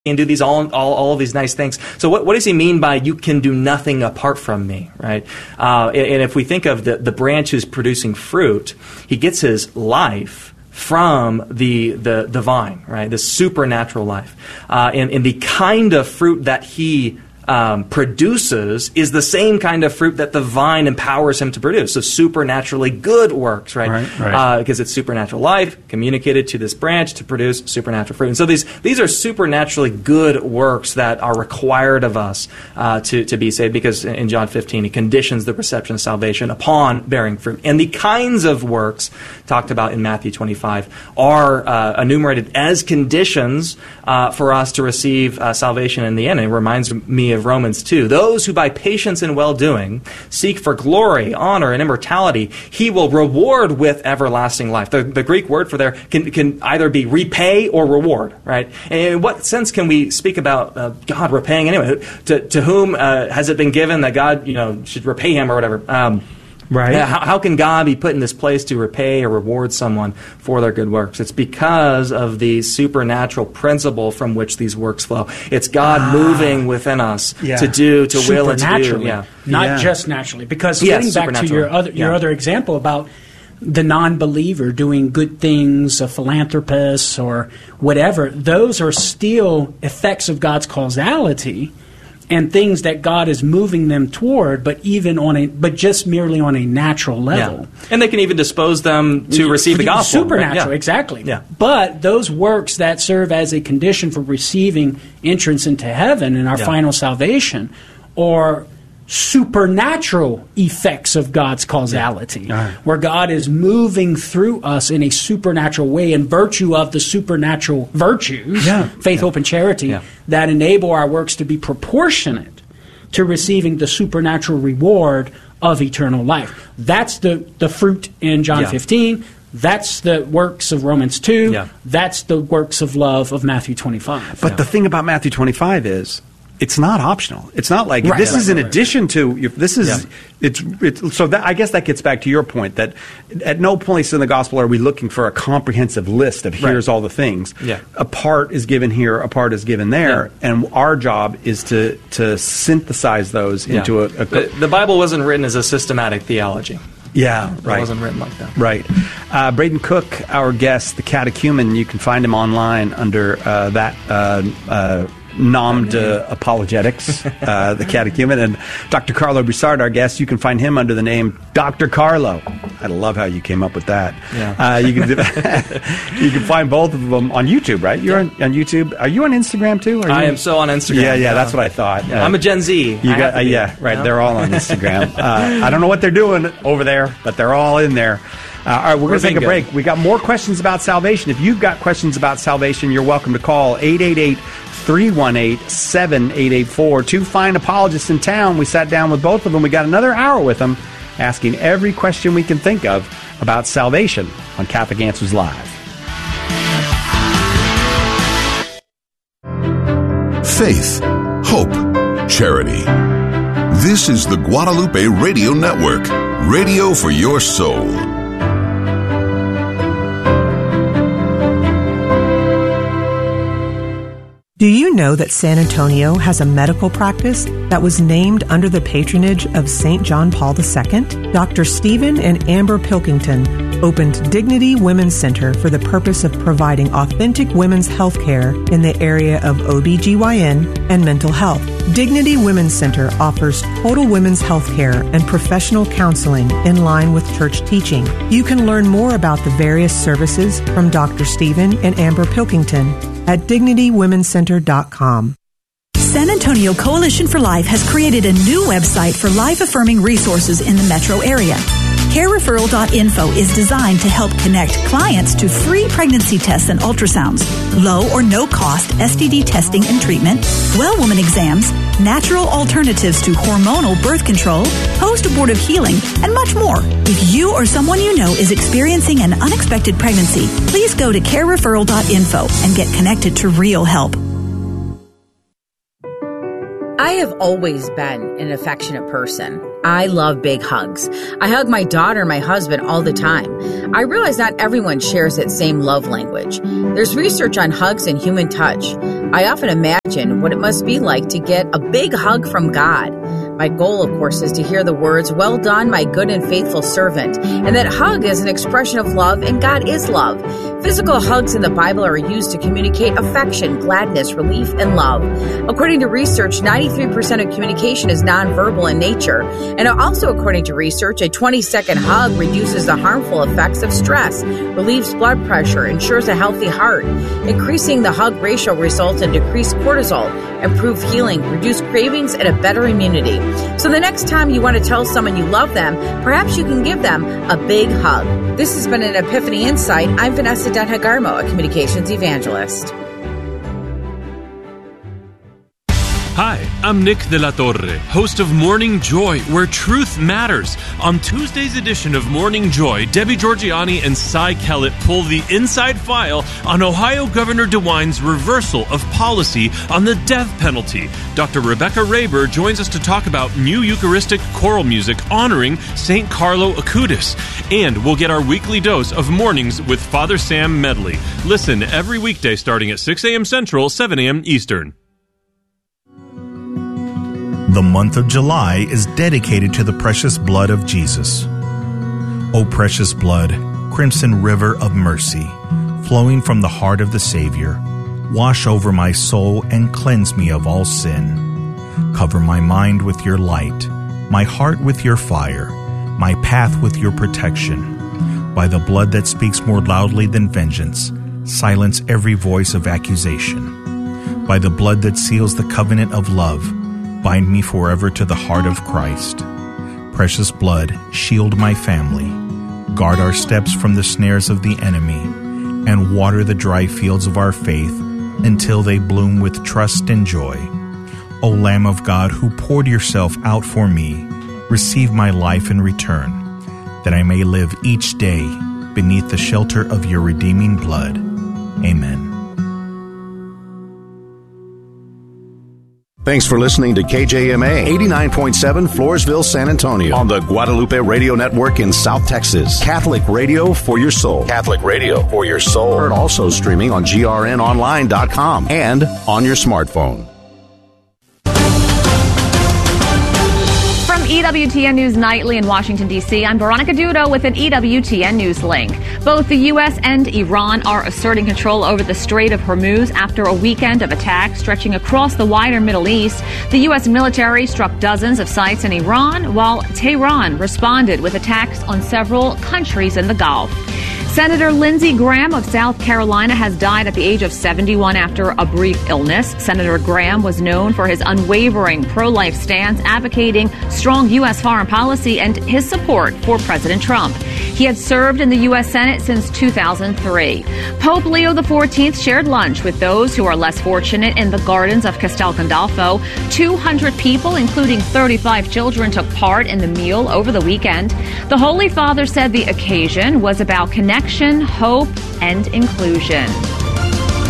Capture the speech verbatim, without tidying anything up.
and do these all, all all of these nice things. So what, what does he mean by you can do nothing apart from me, right? Uh, and, and if we think of the, the branch who's producing fruit, he gets his life from the the, the vine, right? The supernatural life. Uh, and, and the kind of fruit that he Um, produces is the same kind of fruit that the vine empowers him to produce. So supernaturally good works, right? Right, right. Uh, because it's supernatural life communicated to this branch to produce supernatural fruit. And so these these are supernaturally good works that are required of us uh, to, to be saved, because in John fifteen, he conditions the reception of salvation upon bearing fruit. And the kinds of works talked about in Matthew twenty-five are uh, enumerated as conditions uh, for us to receive uh, salvation in the end. And it reminds me of Romans two. Those who by patience and well-doing seek for glory, honor, and immortality, he will reward with everlasting life. The, the Greek word for there can, can either be repay or reward, right? And in what sense can we speak about uh, God repaying anyway? To, to whom uh, has it been given that God, you know, should repay him or whatever? Um, Right. Yeah, how, how can God be put in this place to repay or reward someone for their good works? It's because of the supernatural principle from which these works flow. It's God ah, moving within us yeah. to do, to will, and to do. Yeah. Not yeah. just naturally. Because yeah, getting back to your other your yeah. other example about the non-believer doing good things, a philanthropist or whatever, those are still effects of God's causality and things that God is moving them toward, but even on a, but just merely on a natural level. Yeah. And they can even dispose them to receive the gospel. Supernatural, right? yeah. exactly. Yeah. But those works that serve as a condition for receiving entrance into heaven and our yeah. final salvation are supernatural effects of God's causality, yeah. right. where God is moving through us in a supernatural way in virtue of the supernatural virtues, yeah. faith, yeah. hope, and charity, yeah. that enable our works to be proportionate to receiving the supernatural reward of eternal life. That's the, the fruit in John yeah. fifteen. That's the works of Romans two. Yeah. That's the works of love of Matthew twenty-five. But yeah. the thing about Matthew twenty-five is, it's not optional. It's not like right, this right, is in right, addition to. This is yeah. it's, it's so that I guess that gets back to your point that at no place in the gospel are we looking for a comprehensive list of here's right. all the things. Yeah. A part is given here, a part is given there, yeah. and our job is to to synthesize those Yeah. into a. a the, the Bible wasn't written as a systematic theology. Yeah, right. It wasn't written like that. Right. Uh, Braden Cook, our guest, the catechumen, you can find him online under uh, that uh, uh, nom de apologetics, uh, the catechumen. And Doctor Carlo Broussard, our guest, you can find him under the name Doctor Carlo. I love how you came up with that. Yeah. Uh, you can you can find both of them on YouTube, right? You're yeah. on, on YouTube. Are you on Instagram too? Are you I on? am so on Instagram. Yeah, yeah, that's what I thought. Yeah. Uh, I'm a Gen Z. You got, uh, yeah, right. Yeah. They're all on Instagram. uh, I don't know what they're doing over there, but they're all in there. Uh, all right, we're, we're going to take a break. Good. We got more questions about salvation. If you've got questions about salvation, you're welcome to call eight eight eight, three one eight, seven eight eight four. Two fine apologists in town. We sat down with both of them. We got another hour with them, asking every question we can think of about salvation on Catholic Answers Live. Faith, hope, charity. This is the Guadalupe Radio Network, radio for your soul. Do you know that San Antonio has a medical practice that was named under the patronage of Saint John Paul the Second? Doctor Stephen and Amber Pilkington opened Dignity Women's Center for the purpose of providing authentic women's health care in the area of O B G Y N and mental health. Dignity Women's Center offers total women's health care and professional counseling in line with church teaching. You can learn more about the various services from Doctor Stephen and Amber Pilkington at dignity women's center dot com. San Antonio Coalition for Life has created a new website for life-affirming resources in the metro area. care referral dot info is designed to help connect clients to free pregnancy tests and ultrasounds, low or no-cost S T D testing and treatment, well-woman exams, natural alternatives to hormonal birth control, post-abortive healing, and much more. If you or someone you know is experiencing an unexpected pregnancy, please go to care referral dot info and get connected to real help. I have always been an affectionate person. I love big hugs. I hug my daughter and my husband all the time. I realize not everyone shares that same love language. There's research on hugs and human touch. I often imagine what it must be like to get a big hug from God. My goal, of course, is to hear the words, "Well done, my good and faithful servant." And that hug is an expression of love, and God is love. Physical hugs in the Bible are used to communicate affection, gladness, relief, and love. According to research, ninety-three percent of communication is nonverbal in nature. And also according to research, a twenty-second hug reduces the harmful effects of stress, relieves blood pressure, ensures a healthy heart. Increasing the hug ratio results in decreased cortisol, improved healing, reduced cravings, and a better immunity. So the next time you want to tell someone you love them, perhaps you can give them a big hug. This has been an Epiphany Insight. I'm Vanessa Denhagarmo, a communications evangelist. Hi, I'm Nick De La Torre, host of Morning Joy, where truth matters. On Tuesday's edition of Morning Joy, Debbie Georgianni and Cy Kellett pull the inside file on Ohio Governor DeWine's reversal of policy on the death penalty. Doctor Rebecca Raber joins us to talk about new Eucharistic choral music honoring Saint Carlo Acutis. And we'll get our weekly dose of Mornings with Father Sam Medley. Listen every weekday starting at six a.m. Central, seven a.m. Eastern. The month of July is dedicated to the precious blood of Jesus. O precious blood, crimson river of mercy, flowing from the heart of the Savior, wash over my soul and cleanse me of all sin. Cover my mind with your light, my heart with your fire, my path with your protection. By the blood that speaks more loudly than vengeance, silence every voice of accusation. By the blood that seals the covenant of love, bind me forever to the heart of Christ. Precious blood, shield my family. Guard our steps from the snares of the enemy, and water the dry fields of our faith until they bloom with trust and joy. O Lamb of God, who poured yourself out for me, receive my life in return, that I may live each day beneath the shelter of your redeeming blood. Amen. Thanks for listening to K J M A eighty-nine point seven Floresville, San Antonio on the Guadalupe Radio Network in South Texas. Catholic radio for your soul. Catholic radio for your soul. Heard also streaming on G R N online dot com and on your smartphone. From E W T N News Nightly in Washington, D C, I'm Veronica Dudo with an E W T N News link. Both the U S and Iran are asserting control over the Strait of Hormuz after a weekend of attacks stretching across the wider Middle East. The U S military struck dozens of sites in Iran, while Tehran responded with attacks on several countries in the Gulf. Senator Lindsey Graham of South Carolina has died at the age of seventy-one after a brief illness. Senator Graham was known for his unwavering pro-life stance, advocating strong U S foreign policy and his support for President Trump. He had served in the U S Senate since two thousand three. Pope Leo the fourteenth shared lunch with those who are less fortunate in the gardens of Castel Gandolfo. two hundred people, including thirty-five children, took part in the meal over the weekend. The Holy Father said the occasion was about connection, hope, and inclusion.